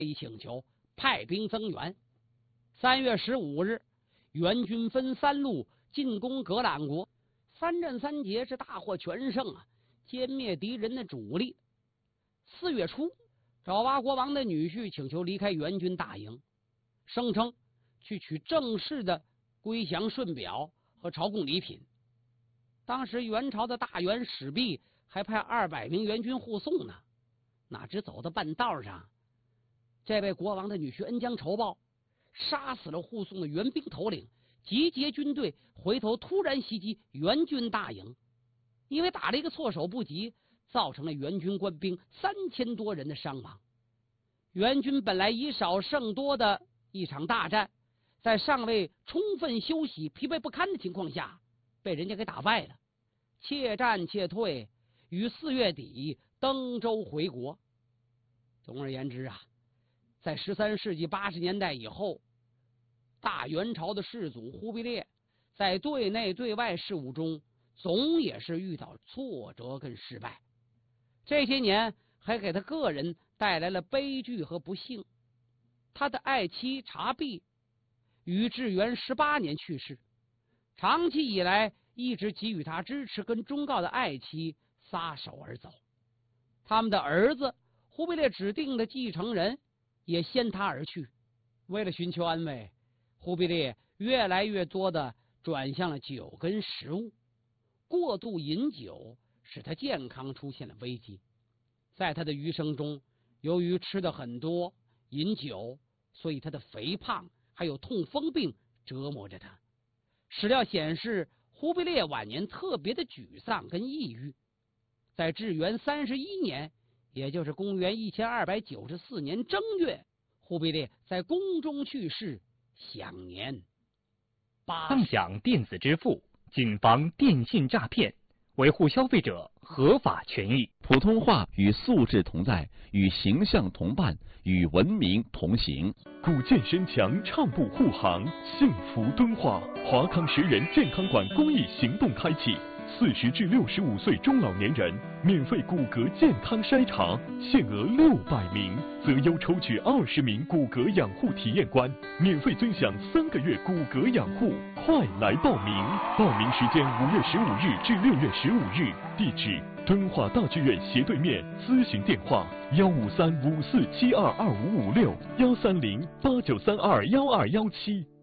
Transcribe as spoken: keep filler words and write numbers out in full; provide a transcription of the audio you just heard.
一请求，派兵增援。三月十五日，援军分三路进攻格朗国，三战三捷是大获全胜啊，歼灭敌人的主力。四月初，爪哇国王的女婿请求离开援军大营，声称去取正式的归降顺表和朝贡礼品。当时元朝的大员史弼还派二百名援军护送呢，哪知走到半道上，这位国王的女婿恩将仇报，杀死了护送的援兵头领，集结军队回头突然袭击援军大营。因为打了一个措手不及，造成了援军官兵三千多人的伤亡。援军本来以少胜多的一场大战，在尚未充分休息、疲惫不堪的情况下，被人家给打败了，怯战怯退，于四月底登舟回国。总而言之啊，在十三世纪八十年代以后，大元朝的世祖忽必烈在对内对外事务中总也是遇到挫折跟失败，这些年还给他个人带来了悲剧和不幸。他的爱妻察必于至元十八年去世，长期以来一直给予他支持跟忠告的爱妻撒手而走。他们的儿子忽必烈指定的继承人也先他而去。为了寻求安慰，忽必烈越来越多的转向了酒跟食物，过度饮酒使他健康出现了危机。在他的余生中，由于吃的很多，饮酒，所以他的肥胖还有痛风病折磨着他。史料显示，忽必烈晚年特别的沮丧跟抑郁。在至元三十一年，也就是公元一千二百九十四年正月，忽必烈在宫中去世，享年八十。 当响电子支付，谨防电信诈骗，维护消费者合法权益。 普通话与素质同在，与形象同伴，与文明同行。 古建身强，畅步护航，幸福敦化。华康十人健康馆公益行动开启，四十至六十五岁中老年人免费骨骼健康筛查，限额六百名，择优抽取二十名骨骼养护体验官，免费尊享三个月骨骼养护。快来报名！报名时间五月十五日至六月十五日，地址敦化大剧院斜对面，咨询电话幺五三五四七二二五五六幺三零八九三二幺二幺七。